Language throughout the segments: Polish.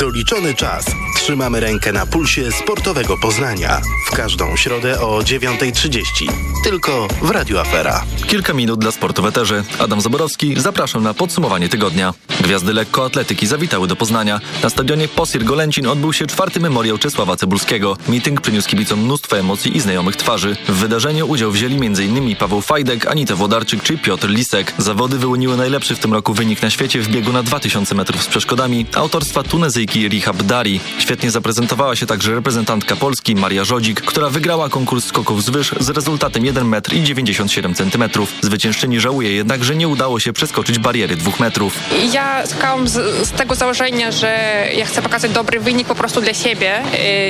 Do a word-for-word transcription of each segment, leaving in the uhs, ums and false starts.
Doliczony czas. Trzymamy rękę na pulsie sportowego Poznania. W każdą środę o dziewiąta trzydzieści. Tylko w Radiu Afera. Kilka minut dla sportu w eterze. Adam Zaborowski, zapraszam na podsumowanie tygodnia. Gwiazdy lekkoatletyki zawitały do Poznania. Na stadionie Posir Golęcin odbył się czwarty memoriał Czesława Cebulskiego. Meeting przyniósł kibicom mnóstwo emocji i znajomych twarzy. W wydarzeniu udział wzięli m.in. Paweł Fajdek, Anita Włodarczyk czy Piotr Lisek. Zawody wyłoniły najlepszy w tym roku wynik na świecie w biegu na dwa tysiące metrów z przeszkodami autorstwa Tunezyjki Rihab Dari. Świetnie zaprezentowała się także reprezentantka Polski Maria Żodzik, która wygrała konkurs skoków z wyż z rezultatem jeden metr dziewięćdziesiąt siedem centymetrów. Zwyciężczyni żałuje jednak, że nie udało się przeskoczyć bariery dwóch metrów. Ja skakałam z, z tego założenia, że ja chcę pokazać dobry wynik po prostu dla siebie.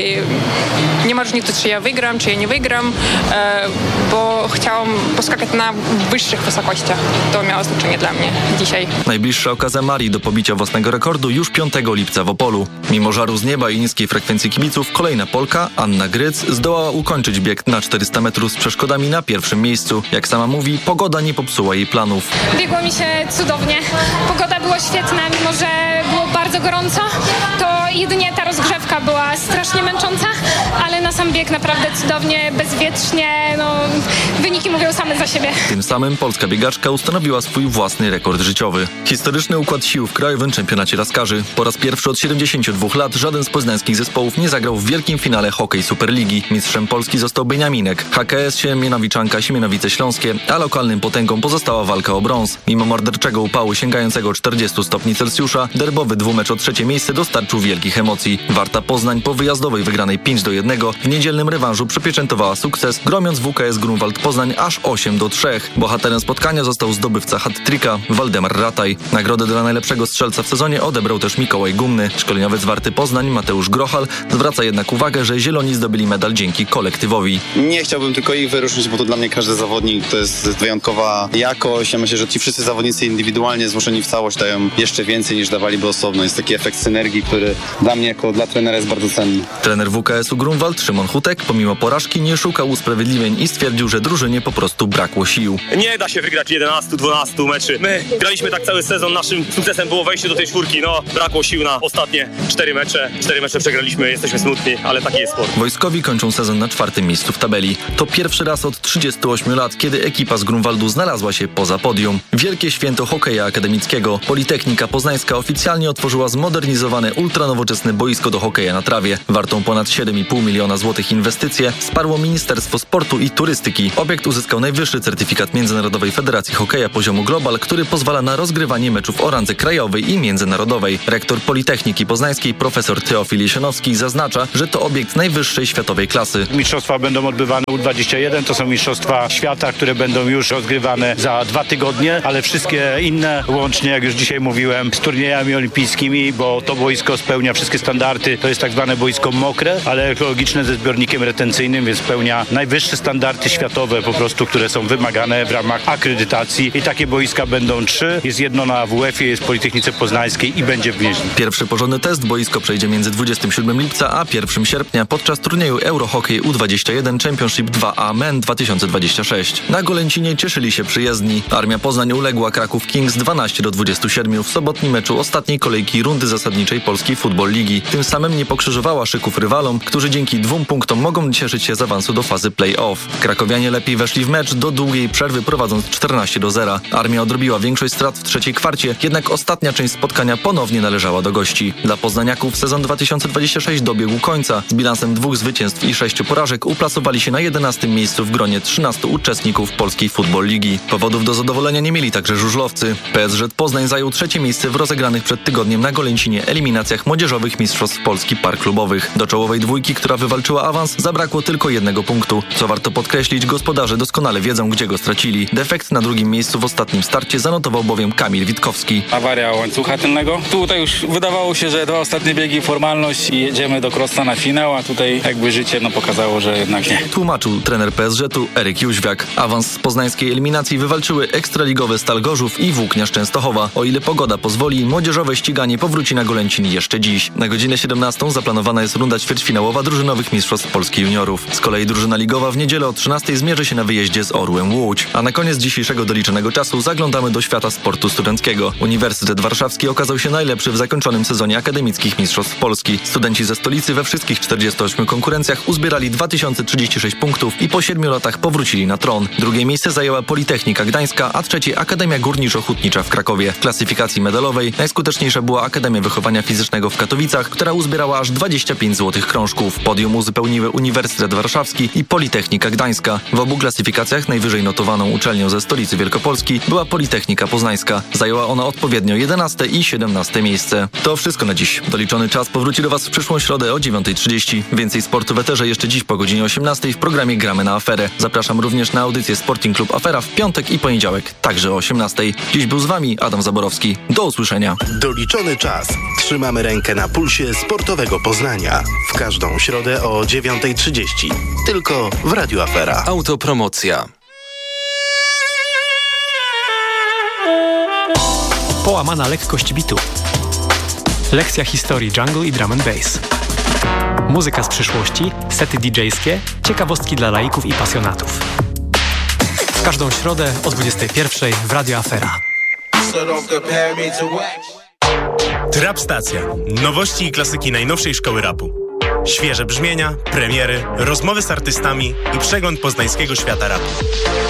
Yy, nie ma różnicy, czy ja wygram, czy ja nie wygram, yy, bo chciałam poskakać na wyższych wysokościach. To miało znaczenie dla mnie dzisiaj. Najbliższa okazja Marii do pobicia własnego rekordu już piątego lipca w Opolu. Mimo żaru z nieba i niskiej frekwencji kibiców, kolejna Polka, Anna Gryc, zdołała ukończyć bieg na czterysta metrów z przeszkodami na pierwszym miejscu. Jak sama mówi, pogoda nie popsuła jej planów. Biegło mi się cudownie. Pogoda była świetna, mimo że było bardzo gorąco, to jedynie ta rozgrzewka była strasznie męcząca, ale na sam bieg naprawdę cudownie, bezwietrznie, no wyniki mówią same za siebie. Tym samym polska biegaczka ustanowiła swój własny rekord życiowy. Historyczny układ sił w krajowym czempionacie laskarzy. Po raz pierwszy od siedemdziesięciu dwóch lat żaden z poznańskich zespołów nie zagrał w wielkim finale Hokej Superligi. Mistrzem Polski został Beniaminek. H K S Siemianowiczanka Siemianowice Śląskie, a lokalnym potęgą pozostała walka o brąz. Mimo morderczego upału sięgającego czterdziestu stopni Celsjusza, derbowy dwumecz o trzecie miejsce dostarczył wielkich emocji. Warta Poznań po wyjazdowej wygranej pięć do jednego w niedzielnym rewanżu przypieczętowała sukces, gromiąc W K S Grunwald Poznań aż osiem do trzech. Bohaterem spotkania został zdobywca hat-tricka Waldemar Rataj. Nagrodę dla najlepszego strzelca w sezonie odebrał też Mikołaj Gumny. Szkoleniowiec Warty Poznań Mateusz Grochal zwraca jednak uwagę, że zieloni zdobyli medal dzięki kolektywowi. Nie chciałbym tylko ich wyróżnić, bo to dla mnie każdy zawodnik to jest wyjątkowa jakość. Ja myślę, że ci wszyscy zawodnicy indywidualnie złożeni w całość dają jeszcze więcej niż dawaliby osobno. Jest taki efekt synergii, który dla mnie jako dla trenera jest bardzo cenny. Trener W K S u Grunwald Szymon Hutek pomimo porażki nie szukał usprawiedliwień i stwierdził, że drużynie po prostu brakło sił. Nie da się wygrać jedenastu dwunastu meczy. My graliśmy tak cały sezon, naszym sukcesem było wejście do tej czwórki. No, brakło sił na ostatnie cztery mecze. Cztery mecze przegraliśmy, jesteśmy smutni, ale taki jest sport. Wojskowi kończą sezon na czwartym miejscu w tabeli. To pierwszy raz od trzydziestu ośmiu lat, kiedy ekipa z Grunwaldu znalazła się poza podium. Wielkie święto hokeja akademickiego. Politechnika Poznańska oficjalnie otworzyła zmodernizowane, ultranowoczesne boisko do hokeja na trawie. Wartą ponad siedem i pół miliona złotych inwestycje wsparło Ministerstwo Sportu i Turystyki. Obiekt uzyskał najwyższy certyfikat Międzynarodowej Federacji Hokeja poziomu Global, który pozwala na rozgrywanie meczów o randze krajowej i międzynarodowej. Rektor Politechniki Poznańskiej profesor Teofil Jesionowski zaznacza, że to obiekt najwyższej światowej klasy. Mistrzostwa będą odbywane U dwadzieścia jeden, to są mistrzostwa świata, które będą już rozgrywane za dwa tygodnie, ale wszystkie inne, łącznie jak już dzisiaj mówiłem, z turniejami olimpijskimi, bo to boisko spełnia wszystkie standardy. To jest tak zwane boisko mokre, ale ekologiczne ze zbiornikiem retencyjnym, więc spełnia najwyższe standardy światowe po prostu, które są wymagane w ramach akredytacji i takie boiska będą trzy. Jest jedno na W F ie, jest w Politechnice Poznańskiej i będzie w Gnieźnie. Pierwszy porządny test boisko przejdzie między dwudziestego siódmego lipca a pierwszego sierpnia podczas turnieju Eurohockey U dwadzieścia jeden Championship dwa A Men dwa tysiące dwadzieścia sześć. Na Golęcinie cieszyli się przyjezdni. Armia Poznań uległa Kraków Kings dwanaście do dwudziestu siedmiu w sobotnim meczu ostatniej kolejki rundy zasadniczej Polskiej Football Ligi. Tym samym nie pokrzyżowała szyków rywalom, którzy dzięki dwóm punktom mogą cieszyć się z awansu do fazy play-off. Krakowianie lepiej weszli w mecz do długiej przerwy prowadząc czternaście do zera. Armia odrobiła większość strat w trzeciej kwarcie, jednak ostatnia część spotkania ponownie należała do gości. Dla poznaniaków sezon dwa tysiące dwudziesty szósty dobiegł końca. Z bilansem dwóch zwycięstw i sześciu porażek uplasowali się na jedenastym miejscu w gronie trzynastu uczestników Polskiej Football Ligi. Powodów do zadowolenia nie mieli także żużlowcy. P S Z Poznań zajął trzecie miejsce w rozegranych przed tygodniem na Golęcinie eliminacjach młodzieżowych mistrzostw Polski par klubowych. Do czołowej dwójki, która wywalczyła awans, zabrakło tylko jednego punktu. Co warto podkreślić, gospodarze doskonale wiedzą, gdzie go stracili. Defekt na drugim miejscu w ostatnim starcie zanotował bowiem Kamil Witkowski. Awaria łańcucha tylnego. Tutaj już wydawało się, że dwa ostatnie biegi formalność i jedziemy do Krosta na finał, a tutaj jakby życie no pokazało, że jednak nie. Tłumaczył trener P S Z-u Eryk Jóźwiak. Awans z poznańskiej eliminacji wywalczyły ekstraligowe Stal Gorzów i Włókniarz Częstochowa. O ile pogoda pozwoli, młodzieżowe ściganie powróci na Golęcin jeszcze dziś. Na godzinę siedemnastą zaplanowana jest runda ćwierćfinałowa drużynowych podczas Mistrzostw Polski Juniorów. Z kolei drużyna ligowa w niedzielę o trzynastej zmierzy się na wyjeździe z Orłem Łódź. A na koniec dzisiejszego doliczonego czasu zaglądamy do świata sportu studenckiego. Uniwersytet Warszawski okazał się najlepszy w zakończonym sezonie akademickich Mistrzostw Polski. Studenci ze stolicy we wszystkich czterdziestu ośmiu konkurencjach uzbierali dwa tysiące trzydzieści sześć punktów i po siedmiu latach powrócili na tron. Drugie miejsce zajęła Politechnika Gdańska, a trzecie Akademia Górniczo-Hutnicza w Krakowie. W klasyfikacji medalowej najskuteczniejsza była Akademia Wychowania Fizycznego w Katowicach, która uzbierała aż dwadzieścia pięć złotych krążków. Podium uzupełniły Uniwersytet Warszawski i Politechnika Gdańska. W obu klasyfikacjach najwyżej notowaną uczelnią ze stolicy Wielkopolski była Politechnika Poznańska. Zajęła ona odpowiednio jedenaste i siedemnaste miejsce. To wszystko na dziś. Doliczony czas powróci do Was w przyszłą środę o dziewiątej trzydzieści. Więcej sportu w eterze jeszcze dziś po godzinie osiemnastej w programie Gramy na Aferę. Zapraszam również na audycję Sporting Club Afera w piątek i poniedziałek, także o osiemnastej. Dziś był z Wami Adam Zaborowski. Do usłyszenia. Doliczony czas. Trzymamy rękę na pulsie sportowego Poznania. W każdą środę o dziewiątej trzydzieści. Tylko w Radiu Afera. Autopromocja. Połamana lekkość bitu. Lekcja historii jungle i drum and bass. Muzyka z przyszłości, sety didżejskie, ciekawostki dla laików i pasjonatów. W każdą środę o dwudziestej pierwszej w Radio Afera. Trap Stacja. Nowości i klasyki najnowszej szkoły rapu. Świeże brzmienia, premiery, rozmowy z artystami i przegląd poznańskiego świata rapu.